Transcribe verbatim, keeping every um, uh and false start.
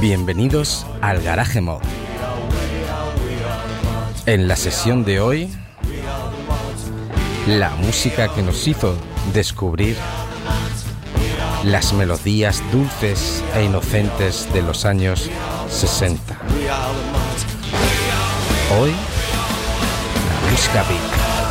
Bienvenidos al Garage Mod. En la sesión de hoy, la música que nos hizo descubrir las melodías dulces e inocentes de los años sesenta. Hoy, la música beat.